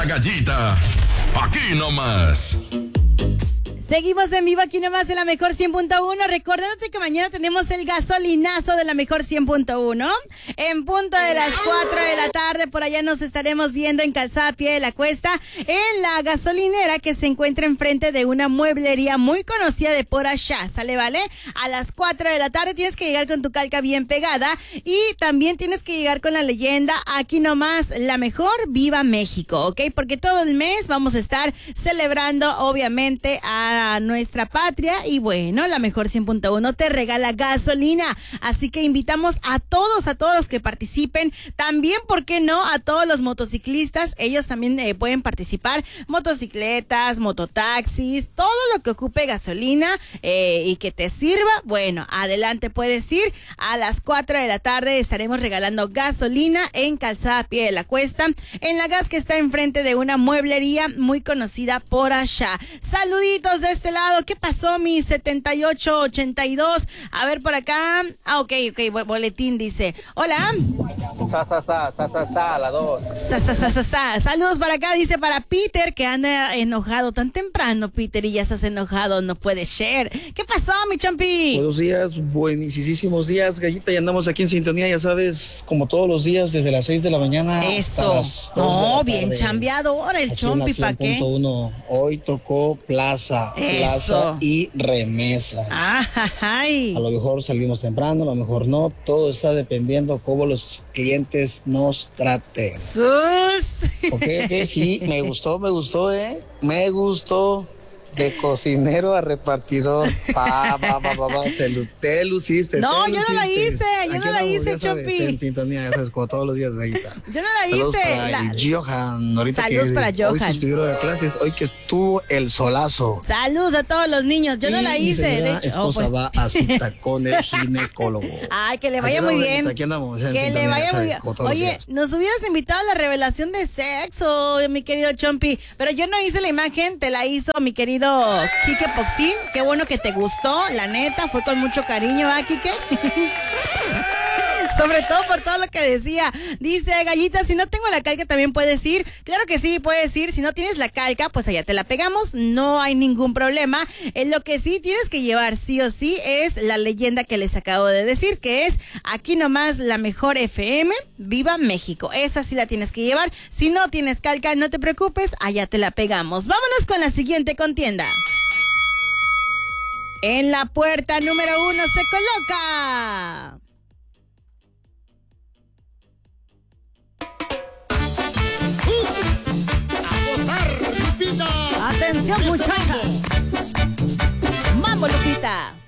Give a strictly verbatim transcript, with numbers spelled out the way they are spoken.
Gallita, aquí nomás. Seguimos en vivo aquí nomás en la Mejor cien punto uno. Recordándote que mañana tenemos el gasolinazo de la Mejor cien punto uno. En punto de las cuatro de la tarde, por allá nos estaremos viendo en Calzada Pie de la Cuesta, en la gasolinera que se encuentra enfrente de una mueblería muy conocida de por allá. ¿Sale, vale? A las cuatro de la tarde tienes que llegar con tu calca bien pegada y también tienes que llegar con la leyenda aquí nomás, la Mejor, viva México, ¿ok? Porque todo el mes vamos a estar celebrando, obviamente, a nuestra patria y bueno, la Mejor cien punto uno te regala gasolina, así que invitamos a todos, a todos los que participen, también, ¿por qué no?, a todos los motociclistas, ellos también eh, pueden participar, motocicletas, mototaxis, todo lo que ocupe gasolina eh, y que te sirva, bueno, adelante puedes ir. A las cuatro de la tarde estaremos regalando gasolina en Calzada Pie de la Cuesta, en la gas que está enfrente de una mueblería muy conocida por allá. Saluditos de este lado. ¿Qué pasó, mi setenta y ocho ochenta y dos? A ver por acá. Ah, ok, ok, boletín dice. Hola. Sa, sa, sa, sa, sa, sa, la dos. Sa, sa, sa, sa, sa. Saludos para acá, dice para Peter, que anda enojado tan temprano, Peter, y ya estás enojado, no puede ser. ¿Qué pasó, mi champi? Buenos días, buenísimos días, Gallita, y andamos aquí en sintonía, ya sabes, como todos los días, desde las seis de la mañana. Eso. No, bien chambeado ahora el champi, ¿para qué? Hoy tocó plaza, plaza Eso. y remesa. Ay. A lo mejor salimos temprano, a lo mejor no, todo está dependiendo cómo los clientes nos traten. Sus. Ok, ok, sí, me gustó, me gustó, eh, me gustó. De cocinero a repartidor. Pa, pa, pa, pa, pa. Se lu- te luciste. No, te yo no la luciste. hice, yo Aquí no la andamos, hice, ya sabes, Chompi. En sintonía, ya sabes, como todos los días, Gallita. Yo no la Saludos hice. para La- el Johan. Ahorita Saludos que para hoy Johan. suspendieron de clases, hoy que estuvo el solazo. Saludos a todos los niños. Yo y no la mi hice, de señora hecho. esposa Oh, pues. va a cita con el ginecólogo. Ay, que le vaya Aquí muy andamos, bien. Gallita, aquí andamos, ya en Que sintonía, le ya vaya muy sabes, bien. como todos los Oye, días. nos hubieras invitado a la revelación de sexo, mi querido Chompi. Pero yo no hice la imagen, te la hizo mi querido Quique Poxín. Qué bueno que te gustó, la neta, fue con mucho cariño, ¿ah, Quique? Sobre todo por todo lo que decía. Dice, Gallita, si no tengo la calca también puedes ir. Claro que sí, puedes ir. Si no tienes la calca, pues allá te la pegamos. No hay ningún problema. Eh, lo que sí tienes que llevar sí o sí es la leyenda que les acabo de decir, que es aquí nomás la Mejor F M, viva México. Esa sí la tienes que llevar. Si no tienes calca, no te preocupes, allá te la pegamos. Vámonos con la siguiente contienda. En la puerta número uno se coloca... Atención, muchachas. Mambo, Lupita.